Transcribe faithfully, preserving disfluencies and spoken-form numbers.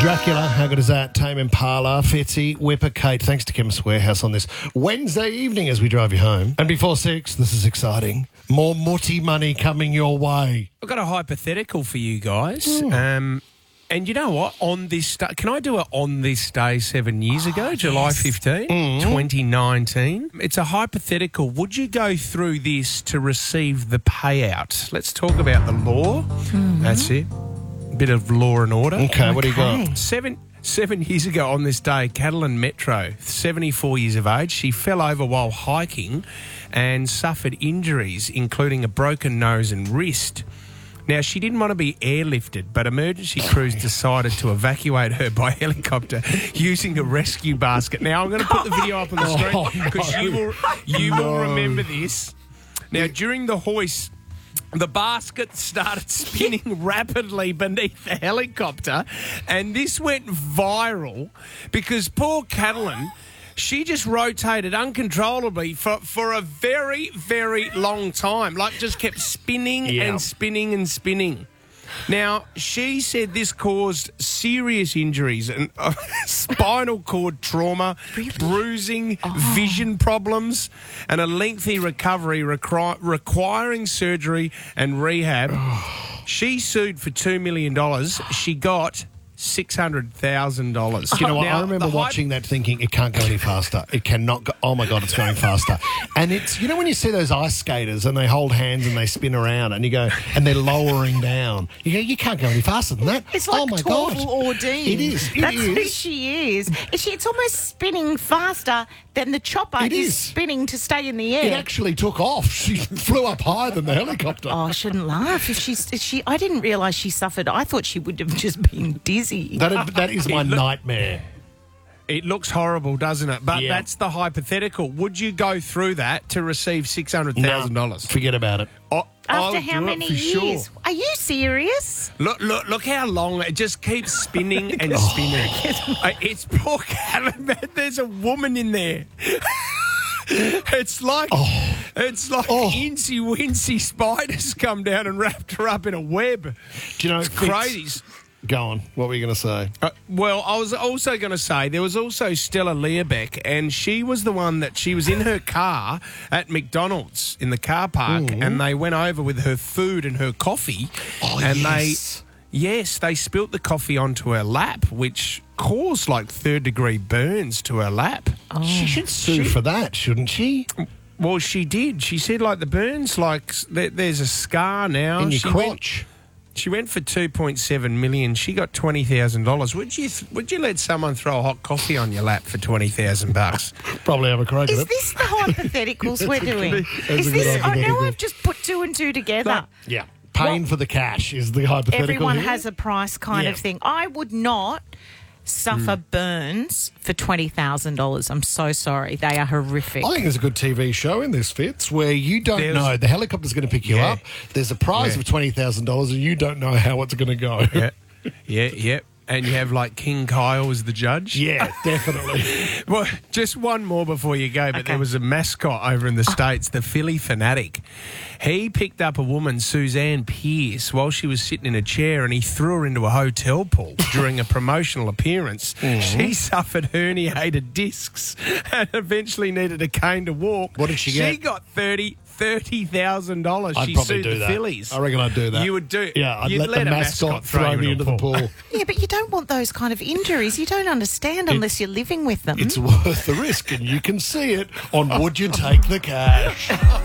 Dracula, how good is that? Tame Impala, Fitzy, Whipper, Kate. Thanks to Chemist Warehouse on this Wednesday evening as we drive you home. And before six, this is exciting. More Mutti money coming your way. I've got a hypothetical for you guys. Mm. Um, and you know what? On this day, can I do it on this day seven years ago, oh, July fifteenth, mm. twenty nineteen? It's a hypothetical. Would you go through this to receive the payout? Let's talk about the law. Mm-hmm. That's it. Bit of law and order. Okay, okay, what do you got? Seven seven years ago on this day, Catalan Metro, seventy-four years of age, she fell over while hiking and suffered injuries, including a broken nose and wrist. Now, she didn't want to be airlifted, but emergency crews decided to evacuate her by helicopter using a rescue basket. Now, I'm going to put the video up on the screen because oh, no. you will, you no. will remember this. Now, during the hoist, the basket started spinning rapidly beneath the helicopter, and this went viral because poor Catalan, she just rotated uncontrollably for, for a very, very long time, like just kept spinning yeah. and spinning and spinning. Now, she said this caused serious injuries and uh, spinal cord trauma, really? bruising, oh. vision problems, and a lengthy recovery requi- requiring surgery and rehab. Oh. She sued for two million dollars. She got six hundred thousand dollars. Do you know what? Now, I remember watching hype- that thinking, it can't go any faster. It cannot go. Oh, my God, it's going faster. And it's, you know, when you see those ice skaters and they hold hands and they spin around and you go, and they're lowering down, you go, you can't go any faster than that. It's like oh my Torval God. Ordine. It is. It That's is. who she is. She, it's almost spinning faster than the chopper it is. is spinning to stay in the air. It actually took off. She flew up higher than the helicopter. Oh, I shouldn't laugh. If she's, if she, I didn't realise she suffered. I thought she would have just been dizzy. That, that is my it look, nightmare. It looks horrible, doesn't it? But yeah. that's the hypothetical. Would you go through that to receive six hundred thousand dollars? No, forget about it. Oh, After I'll how many for years? Sure. Are you serious? Look, look, look how long it just keeps spinning and spinning. uh, it's poor Catalan. There's a woman in there. It's like oh. it's like oh. incy wincy spiders come down and wrapped her up in a web. Do you know, it's crazy. Go on. What were you going to say? Uh, well, I was also going to say there was also Stella Learbeck, and she was the one that she was in her car at McDonald's in the car park, mm. and they went over with her food and her coffee, oh, and yes. they yes they spilt the coffee onto her lap, which caused like third degree burns to her lap. Oh. She should sue she, for that, shouldn't she? Well, she did. She said like the burns, like there, there's a scar now in your she crotch. Went, She went for two point seven million dollars. She got twenty thousand dollars. Would you th- would you let someone throw a hot coffee on your lap for twenty thousand bucks? Probably have a crack at it. Is this the hypotheticals we're doing? Is this? I know I've just put two and two together. No. Yeah, paying well, for the cash is the hypothetical. Everyone here. has a price kind yeah. of thing. I would not suffer mm. burns for twenty thousand dollars. I'm so sorry. They are horrific. I think there's a good T V show in this, Fitz, where you don't there's, know. The helicopter's going to pick you yeah. up. There's a prize yeah. of twenty thousand dollars and you don't know how it's going to go. Yeah, yeah, yeah. And you have like King Kyle as the judge? Yeah, definitely. Well, just one more before you go, but okay. there was a mascot over in the States, the Philly Fanatic. He picked up a woman, Suzanne Pierce, while she was sitting in a chair, and he threw her into a hotel pool during a promotional appearance. Mm-hmm. She suffered herniated discs and eventually needed a cane to walk. What did she get? She got thirty Thirty thousand dollars. I'd she probably sued do the that. Phillies. I reckon I'd do that. You would do. Yeah, I'd You'd let, let the a mascot, mascot throw me into the pool. Yeah, but you don't want those kind of injuries. You don't understand it, unless you're living with them. It's worth the risk, and you can see it on Would You Take the Cash?